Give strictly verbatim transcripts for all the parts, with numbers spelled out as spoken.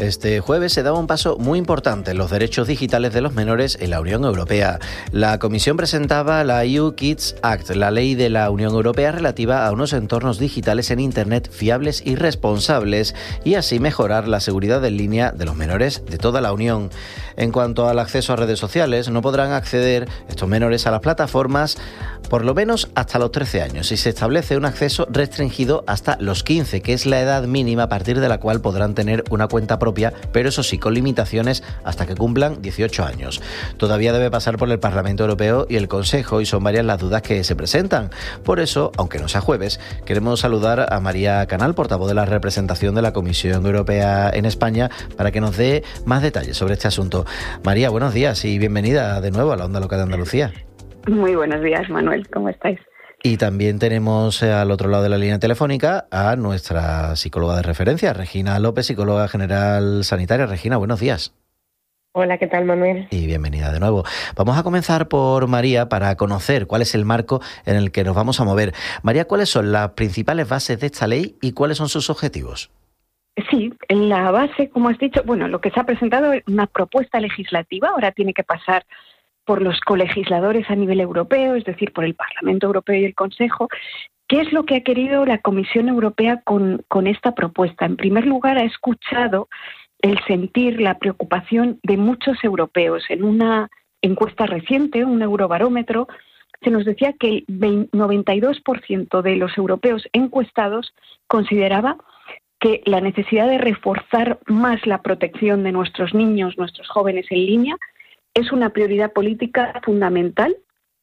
Este jueves se daba un paso muy importante en los derechos digitales de los menores en la Unión Europea. La Comisión presentaba la E U Kids Act, la ley de la Unión Europea relativa a unos entornos digitales en Internet fiables y responsables, y así mejorar la seguridad en línea de los menores de toda la Unión. En cuanto al acceso a redes sociales, no podrán acceder estos menores a las plataformas por lo menos hasta los trece años, y se establece un acceso restringido hasta los quince, que es la edad mínima a partir de la cual podrán tener una cuenta propia, pero eso sí, con limitaciones hasta que cumplan dieciocho años. Todavía debe pasar por el Parlamento Europeo y el Consejo, y son varias las dudas que se presentan. Por eso, aunque no sea jueves, queremos saludar a María Canal, portavoz de la representación de la Comisión Europea en España, para que nos dé más detalles sobre este asunto. María, buenos días y bienvenida de nuevo a la Onda Local de Andalucía. Muy buenos días, Manuel, ¿cómo estáis? Y también tenemos al otro lado de la línea telefónica a nuestra psicóloga de referencia, Regina López, psicóloga general sanitaria. Regina, buenos días. Hola, ¿qué tal, Manuel? Y bienvenida de nuevo. Vamos a comenzar por María para conocer cuál es el marco en el que nos vamos a mover. María, ¿cuáles son las principales bases de esta ley y cuáles son sus objetivos? Sí, en la base, como has dicho, bueno, lo que se ha presentado es una propuesta legislativa, ahora tiene que pasar por los colegisladores a nivel europeo, es decir, por el Parlamento Europeo y el Consejo. ¿Qué es lo que ha querido la Comisión Europea con, con esta propuesta? En primer lugar, ha escuchado el sentir, la preocupación de muchos europeos. En una encuesta reciente, un eurobarómetro, se nos decía que el noventa y dos por ciento de los europeos encuestados consideraba que la necesidad de reforzar más la protección de nuestros niños, nuestros jóvenes en línea, es una prioridad política fundamental,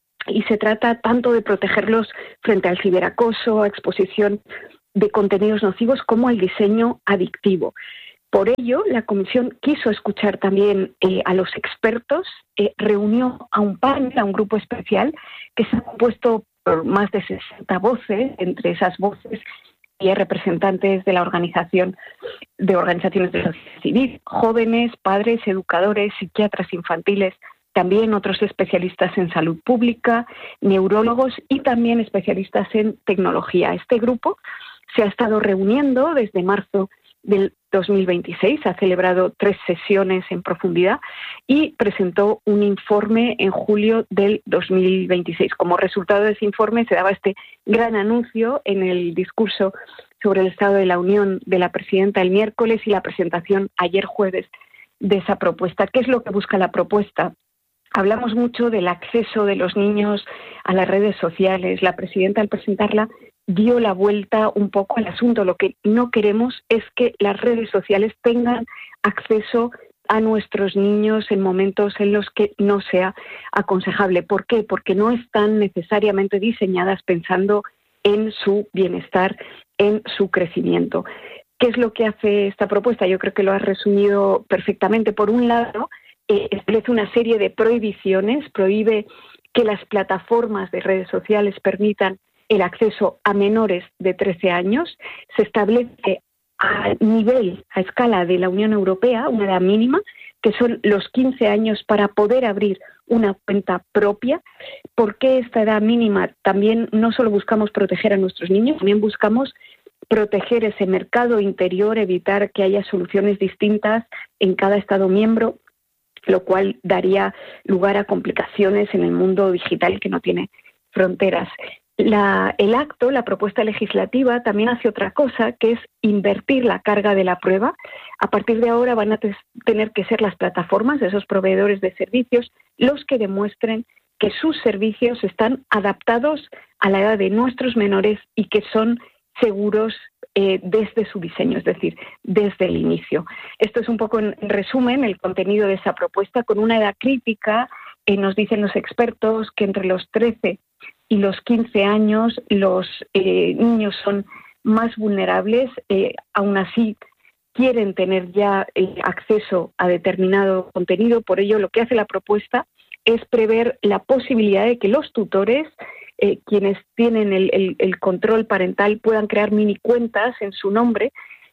y se trata tanto de protegerlos frente al ciberacoso, a exposición de contenidos nocivos, como al diseño adictivo. Por ello, la Comisión quiso escuchar también eh, a los expertos, eh, reunió a un panel, a un grupo especial, que se ha compuesto por más de sesenta voces. Entre esas voces y representantes de la organización, de organizaciones de la sociedad civil, jóvenes, padres, educadores, psiquiatras infantiles, también otros especialistas en salud pública, neurólogos y también especialistas en tecnología. Este grupo se ha estado reuniendo desde marzo del dos mil veintiséis, ha celebrado tres sesiones en profundidad y presentó un informe en julio del dos mil veintiséis. Como resultado de ese informe se daba este gran anuncio en el discurso sobre el Estado de la Unión de la presidenta el miércoles y la presentación ayer jueves de esa propuesta. ¿Qué es lo que busca la propuesta? Hablamos mucho del acceso de los niños a las redes sociales. La presidenta, al presentarla, dio la vuelta un poco al asunto. Lo que no queremos es que las redes sociales tengan acceso a nuestros niños en momentos en los que no sea aconsejable. ¿Por qué? Porque no están necesariamente diseñadas pensando en su bienestar, en su crecimiento. ¿Qué es lo que hace esta propuesta? Yo creo que lo has resumido perfectamente. Por un lado, eh, establece una serie de prohibiciones, prohíbe que las plataformas de redes sociales permitan el acceso a menores de trece años, se establece a nivel, a escala de la Unión Europea, una edad mínima, que son los quince años para poder abrir una cuenta propia. ¿Por qué esta edad mínima? También no solo buscamos proteger a nuestros niños, también buscamos proteger ese mercado interior, evitar que haya soluciones distintas en cada Estado miembro, lo cual daría lugar a complicaciones en el mundo digital que no tiene fronteras. La, el acto, la propuesta legislativa, también hace otra cosa, que es invertir la carga de la prueba. A partir de ahora van a te- tener que ser las plataformas, esos proveedores de servicios, los que demuestren que sus servicios están adaptados a la edad de nuestros menores y que son seguros eh, desde su diseño, es decir, desde el inicio. Esto es un poco, en resumen, el contenido de esa propuesta. Con una edad crítica, eh, nos dicen los expertos que entre los trece y los quince años los eh, niños son más vulnerables, eh, aún así quieren tener ya eh, acceso a determinado contenido. Por ello, lo que hace la propuesta es prever la posibilidad de que los tutores, eh, quienes tienen el, el, el control parental, puedan crear mini cuentas en su nombre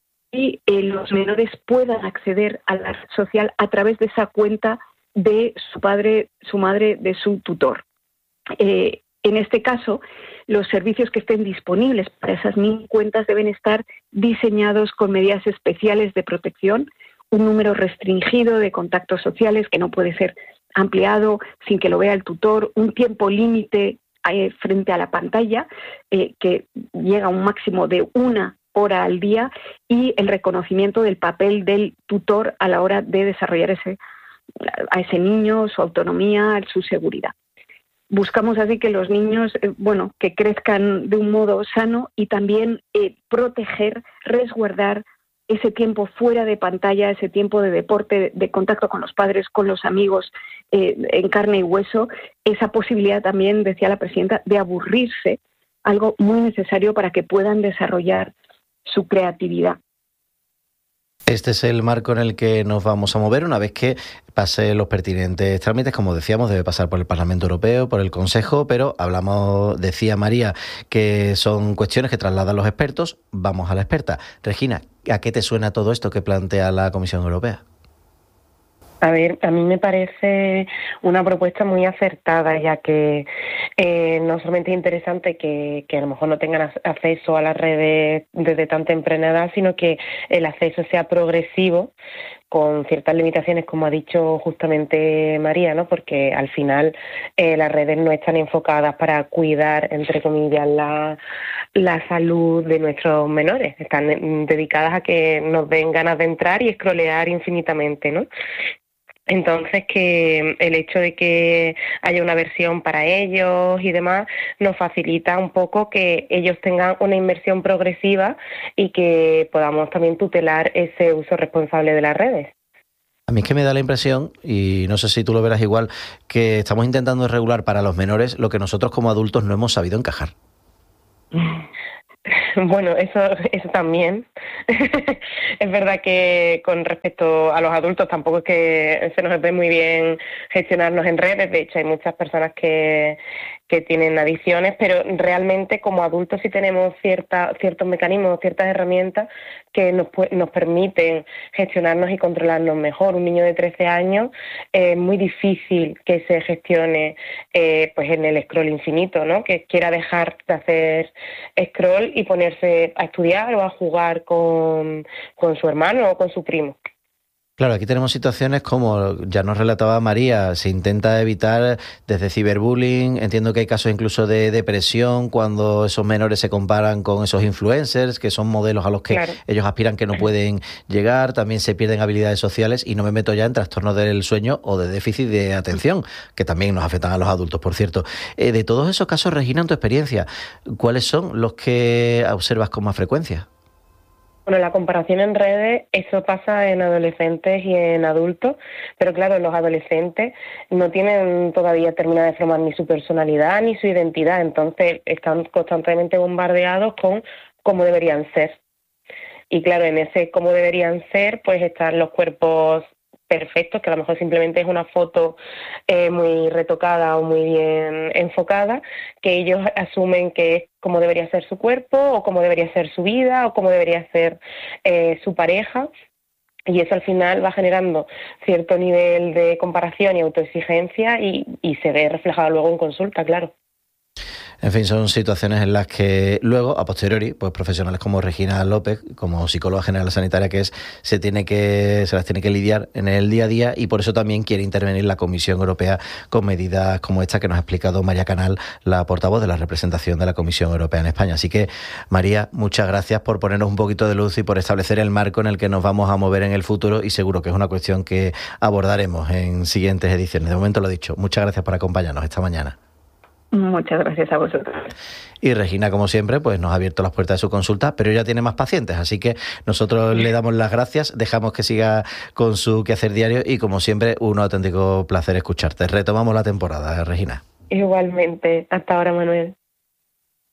y eh, los menores puedan acceder a la red social a través de esa cuenta de su padre, su madre, de su tutor. Eh, En este caso, los servicios que estén disponibles para esas mini cuentas deben estar diseñados con medidas especiales de protección. un número restringido de contactos sociales que no puede ser ampliado sin que lo vea el tutor, un tiempo límite eh, frente a la pantalla eh, que llega a un máximo de una hora al día y el reconocimiento del papel del tutor a la hora de desarrollar ese, a ese niño, su autonomía, su seguridad. Buscamos así que los niños, eh, bueno, que crezcan de un modo sano y también eh, proteger, resguardar ese tiempo fuera de pantalla, ese tiempo de deporte, de contacto con los padres, con los amigos, eh, en carne y hueso, esa posibilidad también, decía la presidenta, de aburrirse, algo muy necesario para que puedan desarrollar su creatividad. Este es el marco en el que nos vamos a mover una vez que pase los pertinentes trámites. Como decíamos, debe pasar por el Parlamento Europeo, por el Consejo, pero hablamos, decía María, que son cuestiones que trasladan los expertos. Vamos a la experta. Regina, ¿a qué te suena todo esto que plantea la Comisión Europea? A ver, a mí me parece una propuesta muy acertada, ya que eh, no solamente es interesante que, que a lo mejor no tengan acceso a las redes desde tan temprana edad, sino que el acceso sea progresivo, con ciertas limitaciones, como ha dicho justamente María, ¿no? Porque al final eh, las redes no están enfocadas para cuidar, entre comillas, la, la salud de nuestros menores. Están dedicadas a que nos den ganas de entrar y scrollear infinitamente, ¿no? Entonces, que el hecho de que haya una versión para ellos y demás nos facilita un poco que ellos tengan una inmersión progresiva y que podamos también tutelar ese uso responsable de las redes. A mí es que me da la impresión, y no sé si tú lo verás igual, que estamos intentando regular para los menores lo que nosotros como adultos no hemos sabido encajar. Bueno, eso eso también. Es verdad que con respecto a los adultos tampoco es que se nos ve muy bien gestionarnos en redes. De hecho, hay muchas personas que, que tienen adicciones, pero realmente como adultos sí tenemos cierta, ciertos mecanismos, ciertas herramientas que nos, nos permiten gestionarnos y controlarnos mejor. Un niño de trece años es eh, muy difícil que se gestione eh, pues en el scroll infinito, ¿no? Que quiera dejar de hacer scroll y ponerse a estudiar o a jugar con, con su hermano o con su primo. Claro, aquí tenemos situaciones como ya nos relataba María, se intenta evitar desde ciberbullying, entiendo que hay casos incluso de depresión cuando esos menores se comparan con esos influencers, que son modelos a los que claro. ellos aspiran que no pueden llegar, también se pierden habilidades sociales y no me meto ya en trastornos del sueño o de déficit de atención, que también nos afectan a los adultos, por cierto. Eh, de todos esos casos, Regina, en tu experiencia, ¿cuáles son los que observas con más frecuencia? Bueno, la comparación en redes, eso pasa en adolescentes y en adultos, pero claro, los adolescentes no tienen todavía terminado de formar ni su personalidad ni su identidad, entonces están constantemente bombardeados con cómo deberían ser. Y claro, en ese cómo deberían ser, pues están los cuerpos perfectos, que a lo mejor simplemente es una foto eh, muy retocada o muy bien enfocada, que ellos asumen que es como debería ser su cuerpo o como debería ser su vida o como debería ser eh, su pareja, y eso al final va generando cierto nivel de comparación y autoexigencia y, y se ve reflejado luego en consulta, claro. En fin, son situaciones en las que luego, a posteriori, pues profesionales como Regina López, como psicóloga general sanitaria que es, se tiene que se las tiene que lidiar en el día a día, y por eso también quiere intervenir la Comisión Europea con medidas como esta que nos ha explicado María Canal, la portavoz de la representación de la Comisión Europea en España. Así que, María, muchas gracias por ponernos un poquito de luz y por establecer el marco en el que nos vamos a mover en el futuro, y seguro que es una cuestión que abordaremos en siguientes ediciones. De momento lo dicho, muchas gracias por acompañarnos esta mañana. Muchas gracias a vosotros. Y Regina, como siempre, pues nos ha abierto las puertas de su consulta, pero ella tiene más pacientes, así que nosotros le damos las gracias, dejamos que siga con su quehacer diario y, como siempre, un auténtico placer escucharte. Retomamos la temporada, Regina. Igualmente. Hasta ahora, Manuel.